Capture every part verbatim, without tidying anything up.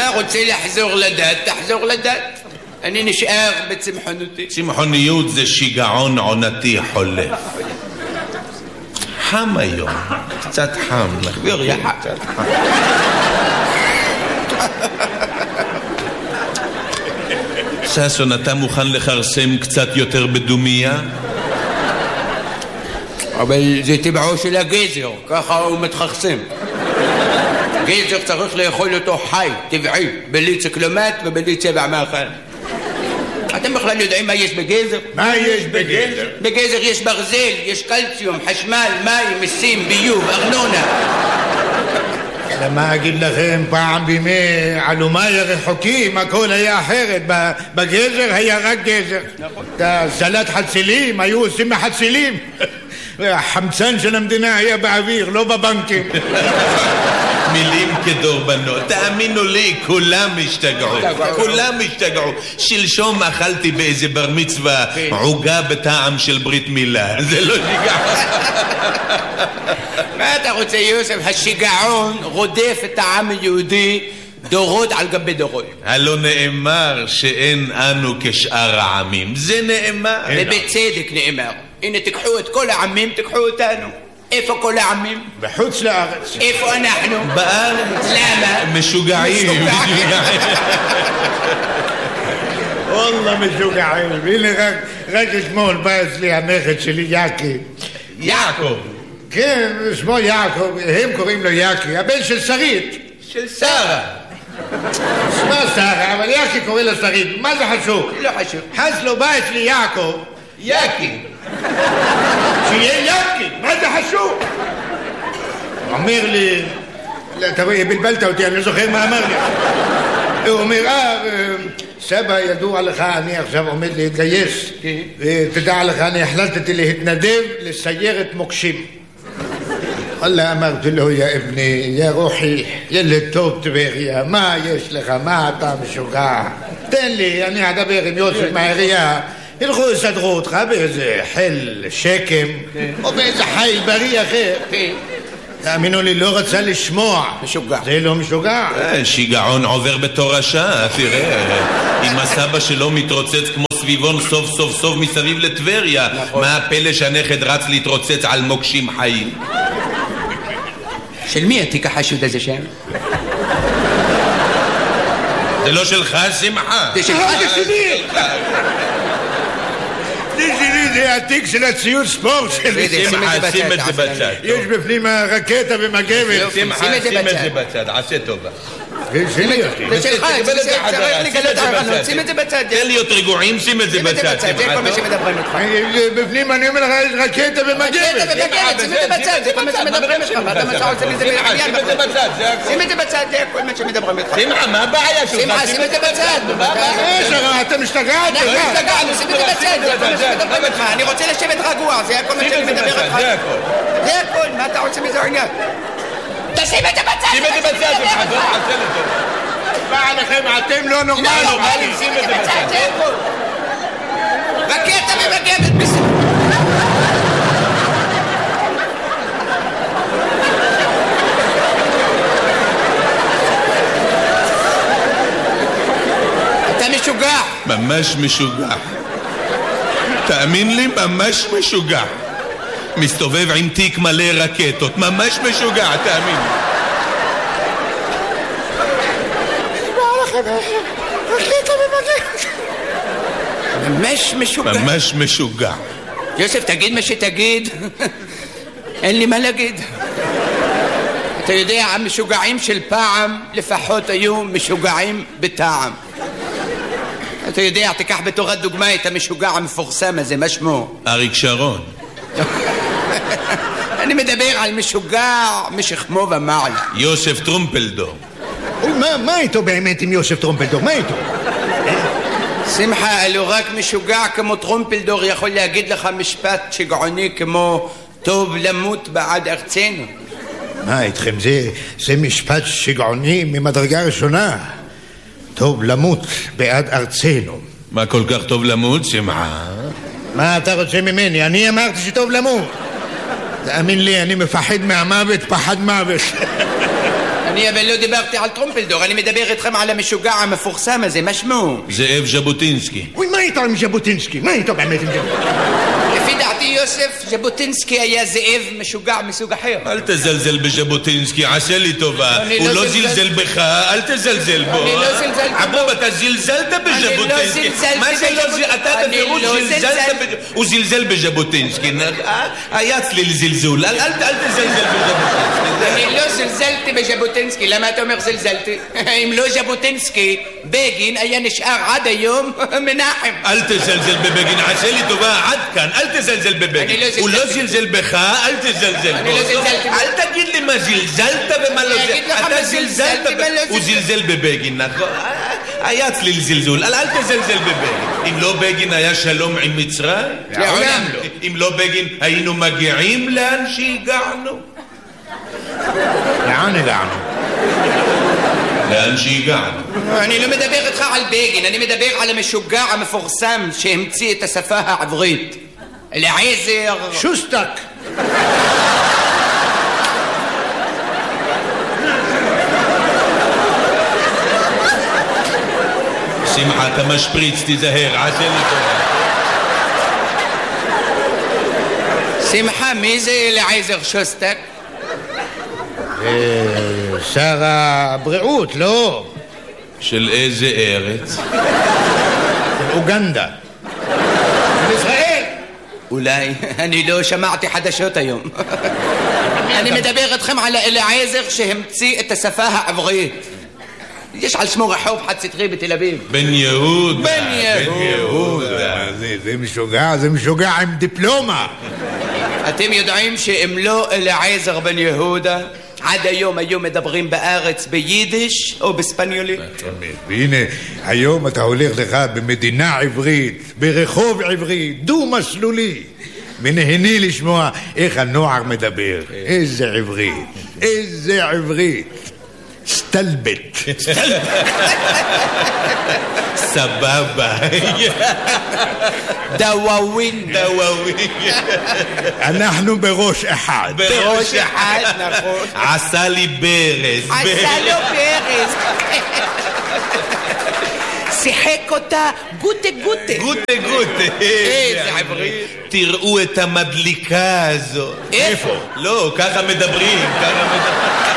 אתה רוצה לחזור לדת, תחזור לדת. אני נשאר בצמחונותי. צמחוניות זה שיגעון עונתי חולף. חם היום, קצת חם. גביר יחד. קצת חם. ששון, אתה מוכן לחרסם קצת יותר בדומיה? אבל זה טבעו של הגזר, ככה הוא מתחרסם. גזר צריך לאכול אותו חי, טבעי, בלי צקלומט ובלי צבע מאכל. אתם בכלל יודעים מה יש בגזר? מה יש בגזר? בגזר יש ברזל, יש קלציום, חשמל, מים, מיסים, ביוב, ארנונה. למה אגיד לכם, פעם בימי עלומי הרחוקים הכל היה אחרת. בגזר היה רק גזר. את הסלט חצילים היו עושים מחצילים. החמצן של המדינה היה באוויר, לא בבנקים. מילים כדורבנות, תאמינו לי, כולם השתגעו, כולם השתגעו. שלשום אכלתי באיזה בר מצווה עוגה בטעם של ברית מילה, זה לא שיגע. מה אתה רוצה, יוסף? השיגעון רודף את העם היהודי דורות על גבי דורות. הלא נאמר שאין אנו כשאר העמים, זה נאמר. ובצדק נאמר. הנה תקחו את כל העמים, תקחו אותנו. איפה כל העמים? בחוץ לארץ. איפה אנחנו? בארץ. למה? משוגעים. וואלה משוגעים. הנה רק, רק אתמול בא אצלי הנכד שלי יעקי. יעקב. כן, שמו יעקב, הם קוראים לו יעקי, הבן של שרית. של שרה. שמה שרה, אבל יעקי קורא לו שרית. מה זה חשוב? לא חשוב. חס לו בא אצלי יעקב. יעקי. שיהיה יעקי, מה זה חשוב? אומר לי, אתה בלבלת אותי, אני לא זוכר מה אמר לי. הוא אומר, אה, סבא, ידוע לך, אני עכשיו עומד להתגייס, ותדע לך, אני החלטתי להתנדב לסיירת מוקשים. אללה, אמרתי לו, יא אבני, יא רוחי, ילד טוב טבריה, מה יש לך, מה אתה משוגע? תן לי, אני אדבר עם יוסף מהעירייה, ילכו יסדרו אותך באיזה חל שקם, או באיזה חיל בריא אחר. תאמינו לי, לא רצה לשמוע. משוגע. זה לא משוגע. שיגעון עובר בתורשה, תראה. אם הסבא שלו מתרוצץ כמו סביבון סוף סוף סוף מסביב לטבריה, מה הפלא שהנכד רץ להתרוצץ על מוקשים חיים? של מי התיק החשוד הזה שם? זה לא שלך, שמחה? זה שלך, זה שלי. זה שלי, זה התיק של הציוד ספורט שלי. שמחה, שים את זה בצד. יש בפנים רקטה ומגבת. שמחה, שים את זה בצד, עשה טובה. זה שלי. זה שלך, צריך לגלות ערנות, שים את זה בצד. תן להיות רגועים, שים את זה בצד. זה כל מה שמדברים איתך. בפנים אני אומר לך, יש רקטה ומגבת. רקטה ומגבת, שים את זה בצד, זה כל מה שמדברים איתך. מה אתה מה עושה מזה בעניין? שים את זה בצד, זה הכל. שים את זה בצד, זה כל מה שמדברים איתך. שמחה, מה הבעיה שלך? שמחה, שים את זה בצד. אתם משתגעת? אנחנו משתגענו, שים את זה בצד, זה כל מה שמדברים איתך. אני רוצה לשבת רגוע, זה כל מה שאני מדבר איתך. זה הכל. זה הכל, מה אתה רוצה מזה עניין? תשים את זה בצד! שים את זה בצד, זה חזור, עשה לזה. בא לכם, אתם לא נורמלים. שים את זה בצד, זה הכל. רקטה ומגבת בסדר. אתה משוגע. ממש משוגע. תאמין לי, ממש משוגע. מסתובב עם תיק מלא רקטות, ממש משוגע, תאמין. רקטה ומגבת. ממש משוגע. ממש משוגע. יוסף, תגיד מה שתגיד. אין לי מה להגיד. אתה יודע, המשוגעים של פעם לפחות היו משוגעים בטעם. אתה יודע, תיקח בתורת דוגמה את המשוגע המפורסם הזה, מה שמו? אריק שרון. אני מדבר על משוגע משכמו ומעלה. יוסף טרומפלדור. מה איתו באמת עם יוסף טרומפלדור? מה איתו? שמחה, אלו רק משוגע כמו טרומפלדור יכול להגיד לך משפט שגעוני כמו טוב למות בעד ארצנו. מה איתכם? זה, זה משפט שגעוני ממדרגה ראשונה. טוב למות בעד ארצנו. מה כל כך טוב למות, שמחה? מה אתה רוצה ממני? אני אמרתי שטוב למות. תאמין לי, אני מפחד מהמוות, פחד מוות. אני אבל לא דיברתי על טרומפלדור, אני מדבר איתכם על המשוגע המפורסם הזה, מה שמו? זאב ז'בוטינסקי. אוי, מה איתו עם ז'בוטינסקי? מה איתו באמת עם ז'בוטינסקי? לפי דעתי יוסף, ז'בוטינסקי היה זאב משוגע מסוג אחר. אל תזלזל בז'בוטינסקי, עשה לי טובה. הוא לא זלזל בך, אל תזלזל בו. אני לא זלזלתי בו. עבוב, אתה זלזלת בז'בוטינסקי. מה זה לא זלזל? אתה בפירוש זלזלת. הוא זלזל בז'בוטינסקי. היה צליל זלזול. אל תזלזל בז'בוטינסקי. אני לא זלזלתי בז'בוטינסקי. למה אתה אומר זלזלתי? אם לא ז'בוטינסקי, בגין היה נשאר עד היום מנחם. אל תזלזל בבגין, עשה לי טובה, עד כאן. אל תזלזל בבגין. הוא לא זלזל בך, אל תזלזל בו. אני לא זלזלתי בו. אל תגיד לי מה זלזלת ומה לא זלזלת. אתה זלזלת, הוא זלזל בבגין, נכון? היה צליל זלזול, אל תזלזל בבגין. אם לא בגין היה שלום עם מצרים? לעולם לא. אם לא בגין היינו מגיעים לאן שהגענו? לאן הגענו? לאן שהגענו. אני לא מדבר איתך על בגין, אני מדבר על המשוגע המפורסם שהמציא את השפה העברית. אליעזר... שוסטק. שמחה, אתה משפריץ, תיזהר, עשה לי טובה. שמחה, מי זה אליעזר שוסטק? שר הבריאות, לא? של איזה ארץ? אוגנדה. ישראל! אולי, אני לא שמעתי חדשות היום. אני מדבר איתכם על אליעזר שהמציא את השפה העברית. יש על שמו רחוב חד סטרי בתל אביב. בן יהודה. בן יהודה. זה משוגע, זה משוגע עם דיפלומה. אתם יודעים שאם לא אליעזר בן יהודה, עד היום היו מדברים בארץ ביידיש או בספניולית? והנה, היום אתה הולך לך במדינה עברית, ברחוב עברי, דו-מסלולי, ונהני לשמוע איך הנוער מדבר. איזה עברית, איזה עברית. סטלבט. סבבה. דוואווין. דוואווין. אנחנו בראש אחד. בראש אחד, נכון. עשה לי ברז. עשה לו ברז. שיחק אותה גוטה גוטה. גוטה גוטה. איזה עברית. תראו את המדליקה הזו. איפה? לא, ככה מדברים, ככה מדברים.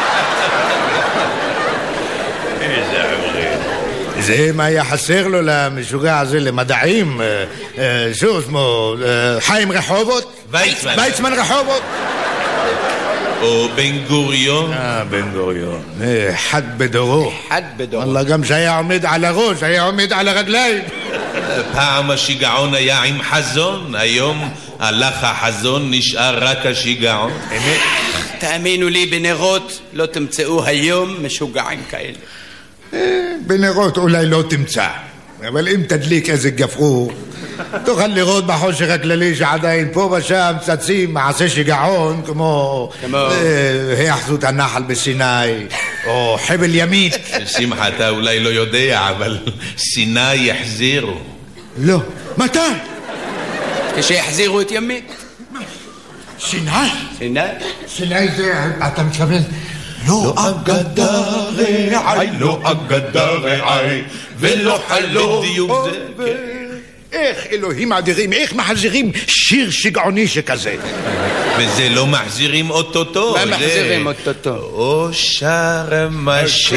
זה מה היה חסר לו למשוגע הזה למדעים, שוב שמו חיים רחובות? ויצמן. ויצמן רחובות? או בן גוריון. אה, בן גוריון. אחד בדורו. אחד בדורו. אללה, גם שהיה עומד על הראש, היה עומד על הרגליים. פעם השיגעון היה עם חזון, היום הלך החזון, נשאר רק השיגעון. אמת. תאמינו לי, בנרות לא תמצאו היום משוגעים כאלה. בנרות אולי לא תמצא, אבל אם תדליק איזה גפרור תוכל לראות בחושך הכללי שעדיין פה ושם צצים מעשה שיגעון כמו היאחזות הנחל בסיני או חבל ימית. שמחה, אתה אולי לא יודע, אבל סיני יחזירו. לא. מתי? כשיחזירו את ימית. סיני? סיני? סיני זה, אתה מתכוון לא אגדה רעי, לא אגדה רעי, ולא חלום. בדיוק זה. איך אלוהים אדירים, איך מחזירים שיר שגעוני שכזה? וזה לא מחזירים אוטוטו. מה מחזירים אוטוטו? או שרם אשר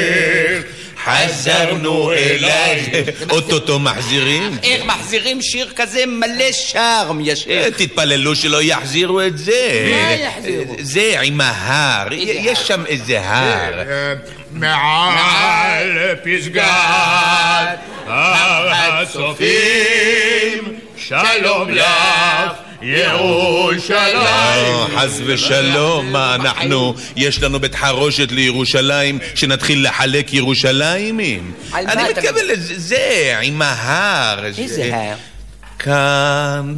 חזרנו אליי. אוטוטו מחזירים. איך מחזירים שיר כזה מלא שרם ישב? תתפללו שלא יחזירו את זה. מה יחזירו? זה עם ההר, יש שם איזה הר. מעל פסגת הר הצופים שלום לך ירושלים. חס ושלום, מה אנחנו, יש לנו בית חרושת לירושלים שנתחיל לחלק ירושלימים? אני מתכוון לזה, עם ההר. איזה הר? כאן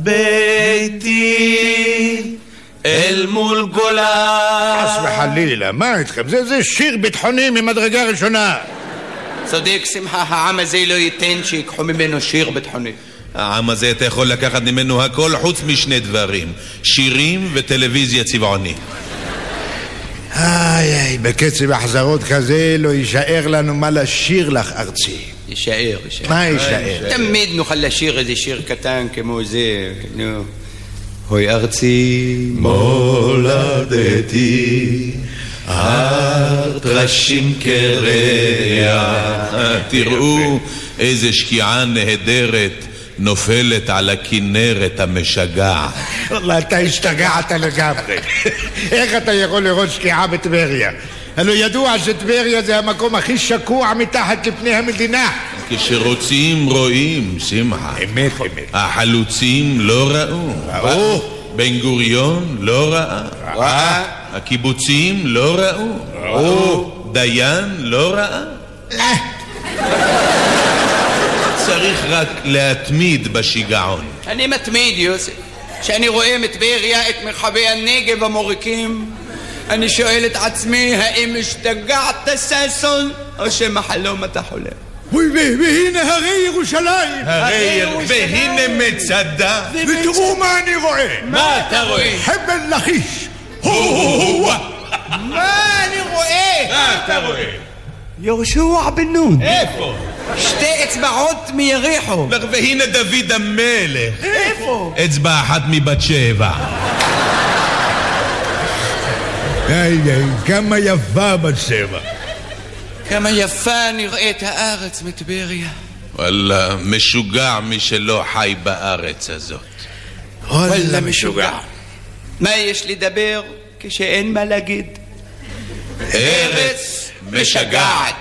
ביתי אל מול גולה. חס וחלילה, מה איתכם? זה, זה שיר ביטחוני ממדרגה ראשונה. צודק שמחה, העם הזה לא ייתן שיקחו ממנו שיר ביטחוני. העם הזה אתה יכול לקחת ממנו הכל חוץ משני דברים, שירים וטלוויזיה צבעוני. איי, איי, בקצב החזרות כזה לא יישאר לנו מה לשיר לך, ארצי. יישאר, יישאר. מה יישאר? תמיד נוכל לשיר איזה שיר קטן כמו זה, נו. אוי ארצי מולדתי, הר טרשים קרח, תראו איזה שקיעה נהדרת נופלת על הכנרת המשגעת. וואלה, אתה השתגעת לגמרי. איך אתה יכול לראות שקיעה בטבריה? הלוא ידוע שטבריה זה המקום הכי שקוע מתחת לפני המדינה. כשרוצים רואים, שמחה. אמת, אמת. החלוצים לא ראו. ראו. בן גוריון לא ראה. ראה. הקיבוצים לא ראו. ראו. דיין לא ראה. צריך רק להתמיד בשיגעון. אני מתמיד, יוסף. כשאני רואה מטבריה את מרחבי הנגב המוריקים, אני שואל את עצמי, האם השתגעת ששון, או שמחלום אתה חולם? והנה הרי ירושלים. הרי והנה מצדה. ותראו מה אני רואה. מה אתה רואה? חבל לכיש. מה אני רואה? מה אתה רואה? יהושע בן נון. איפה? שתי אצבעות מיריחו. והנה דוד המלך. איפה? אצבע אחת מבת שבע. איי, איי, כמה יפה בת שבע. כמה יפה נראית הארץ מטבריה. וואלה, משוגע מי שלא חי בארץ הזאת. וואלה משוגע. מה יש לדבר כשאין מה להגיד? ארץ משגעת.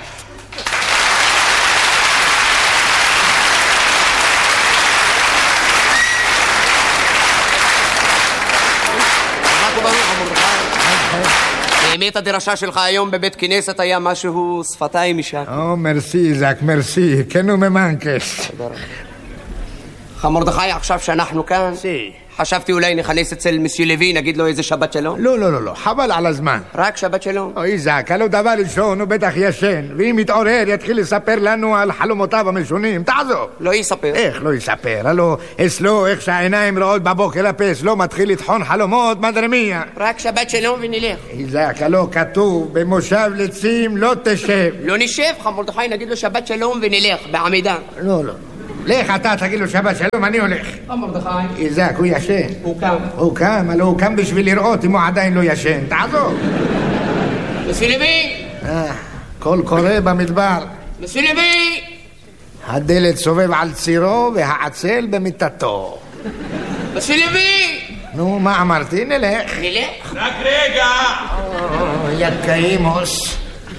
באמת הדרשה שלך היום בבית כנסת היה משהו שפתיים משם. או, מרסי, זק, מרסי, כן וממנקס. מרדכי, עכשיו שאנחנו כאן, סי. חשבתי אולי נכנס אצל מסיו לוי, נגיד לו איזה שבת שלום. לא, לא, לא, לא, חבל על הזמן. רק שבת שלום. אוי זק, הלא דבר ראשון הוא בטח ישן, ואם יתעורר יתחיל לספר לנו על חלומותיו המשונים. תעזוב. לא יספר. איך לא יספר? הלא אצלו, איך שהעיניים רואות בבוקר הפס, לא מתחיל לטחון חלומות מדרמיה. רק שבת שלום ונלך. זק, הלא כתוב במושב לצים לא תשב. לא נשב, מרדכי, נגיד לו שבת שלום ונלך בעמידה. לא, לא. לך אתה תגיד לו שבת שלום, אני הולך. מרדכי. איזק, הוא ישן. הוא קם. הוא קם, הלא הוא קם בשביל לראות אם הוא עדיין לא ישן. תעזוב. מסיו לוי! אה, קול קורא במדבר. מסיו לוי! הדלת סובב על צירו והעצל במיטתו. מסיו לוי! נו, מה אמרתי? נלך. נלך. רק רגע! יא קיימוס.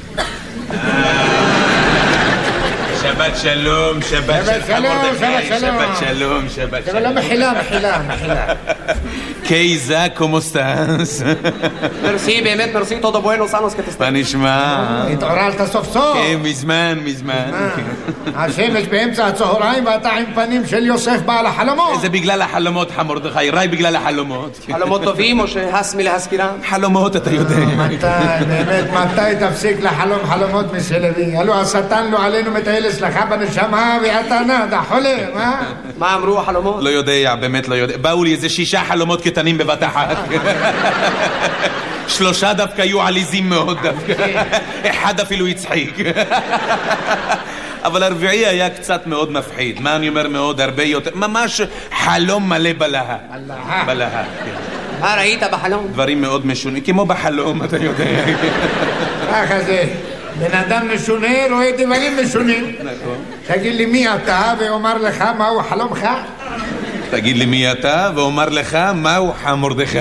שבת שלום, שבת שבת שלום, שבת שלום. שבת שלום, שבת אבל לא מחילה, מחילה, מחילה. קייזה, כמו סטאנס? מרסי, באמת מרסי, תודו בואנוס אנוס כתסטן. מה נשמע? התעוררת סוף סוף. כן, מזמן, מזמן. השמש באמצע הצהריים ואתה עם פנים של יוסף בעל החלומות. זה בגלל החלומות, מרדכי, ראי בגלל החלומות. חלומות טובים או שהס מלהזכירם? חלומות, אתה יודע. מתי, באמת, מתי תפסיק לחלום חלומות מסלבי? הלוא השטן לא עלינו מטייל אצלך בנשמה ואתה נדה, חולם, אה? מה אמרו החלומות? לא יודע, באמת לא יודע. באו לי איזה שישה חלומות קטנים בבת אחת. שלושה דווקא היו עליזים מאוד דווקא. אחד אפילו הצחיק. אבל הרביעי היה קצת מאוד מפחיד. מה אני אומר מאוד? הרבה יותר. ממש חלום מלא בלהה. בלהה. מה ראית בחלום? דברים מאוד משונים. כמו בחלום, אתה יודע. ככה זה. בן אדם משונה רואה דברים משונים. תגיד לי מי אתה ואומר לך מהו חלומך? תגיד לי מי אתה ואומר לך מהו מרדכי.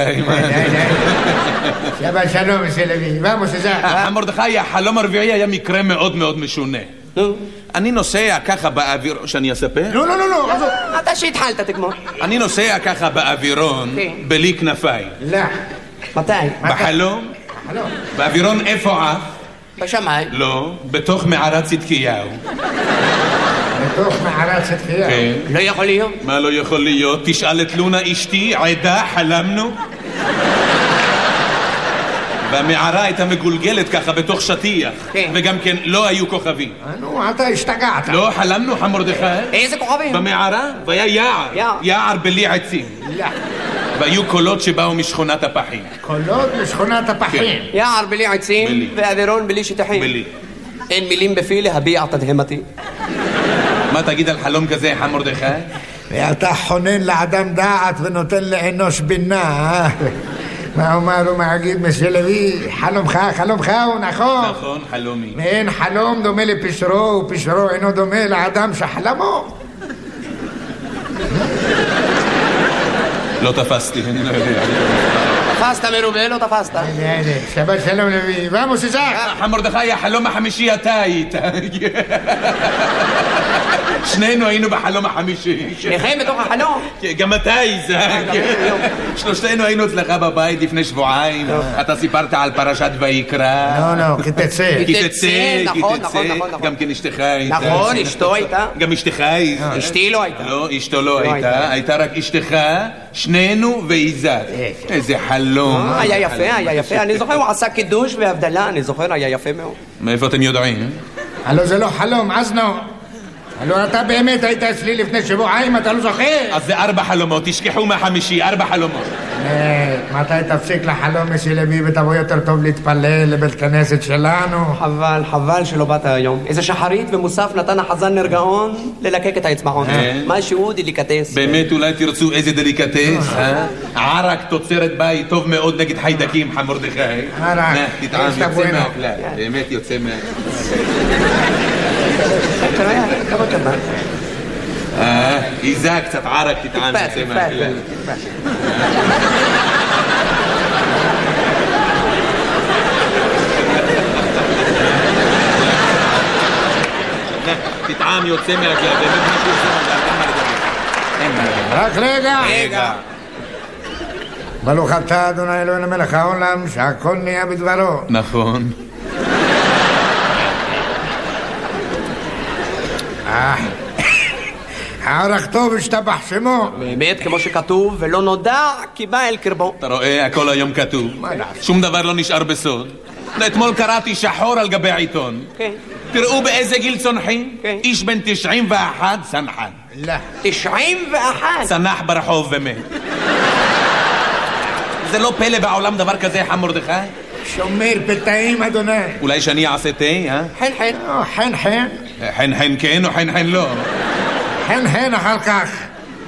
שבת שלום מסלבי. ואמוס זה. מרדכי, החלום הרביעי היה מקרה מאוד מאוד משונה. אני נוסע ככה באוויר... שאני אספר? לא, לא, לא, לא. אתה שהתחלת תגמור. אני נוסע ככה באווירון בלי כנפיים. לא. מתי? בחלום? באווירון איפה עף? בשמיים. לא, בתוך מערת צדקיהו. בתוך מערת צדקיהו? כן. לא יכול להיות. מה לא יכול להיות? תשאל את לונה אשתי, עדה, חלמנו. והמערה הייתה מגולגלת ככה בתוך שטיח. כן. וגם כן לא היו כוכבים. נו, אתה השתגעת. לא, חלמנו, מרדכי. איזה כוכבים? במערה, והיה יער. יער. יער בלי עצים. לא. והיו קולות שבאו משכונת הפחים. קולות משכונת הפחים. יער בלי עצים בלי. ואווירון בלי שטחים. בלי. אין מילים בפי להביע תדהמתי. מה תגיד על חלום כזה, חם מרדכי? ואתה חונן לאדם דעת ונותן לאנוש בינה. מה אומר ומה אגיד מסיה לוי? חלומך, חלומך הוא נכון. נכון, חלומי. ואין חלום דומה לפשרו, ופשרו אינו דומה לאדם שחלמו. לא תפסתי, אני לא יודע. תפסת מרובה, לא תפסת. הנה, הנה, שבת שלום לוי. ועמוס איזק. חם מרדכי, החלום החמישי אתה היית. שנינו היינו בחלום החמישי. שניכם בתוך החלום. גם אתה איזק. שלושתנו היינו אצלך בבית לפני שבועיים. אתה סיפרת על פרשת ויקרא. לא, לא, כי תצא. כי תצא, כי נכון, תצא. נכון, נכון. גם כן אשתך הייתה. נכון, אשתו הייתה. גם אשתך הייתה. אשתי לא הייתה. לא, אשתו לא לא הייתה. הייתה. הייתה רק אשתך, שנינו ואיזק. איזה חלום. היה יפה, היה יפה. אני זוכר, הוא עשה קידוש והבדלה, אני זוכר, היה יפה מאוד. מאיפה אתם יודעים? הלו זה לא חלום, אזנו. הלו אתה באמת היית אצלי לפני שבועיים, אתה לא זוכר? אז זה ארבע חלומות, תשכחו מהחמישי, ארבע חלומות. מתי תפסיק לחלום מסי לוי ותבוא יותר טוב להתפלל לבית כנסת שלנו? חבל, חבל שלא באת היום. איזה שחרית ומוסף נתן החזן נרגעון ללקק את האצבעות. משהו דליקטס. באמת אולי תרצו איזה דליקטס, אה? ערק תוצרת בית טוב מאוד נגד חיידקים, חם מרדכי. ערק, תטעם, יש יוצא לבואנו. מהכלל, באמת יוצא מהכלל. אה, איזה קצת ערק תטעם, יוצא מהכלל. תטעם יוצא מהכלל, באמת משהו יוצא מהכלל, אין מה לדבר. רק רגע. רגע. ברוך אתה אדוני אלוהינו מלך העולם שהכל נהיה בדברו. נכון. הערך טוב השתבח שמו. באמת, כמו שכתוב, ולא נודע כי בא אל קרבו. אתה רואה, הכל היום כתוב. שום דבר לא נשאר בסוד. אתמול קראתי שחור על גבי העיתון. כן. תראו באיזה גיל צונחים. כן. איש בן תשעים ואחת צנחן. לא. תשעים ואחת. צנח ברחוב ומת. זה לא פלא בעולם דבר כזה, חם מרדכי? שומר פתאים אדוני. אולי שאני אעשה תה, אה? חן חן. חן חן. חן חן כן או חן חן לא? חן חן אחר כך.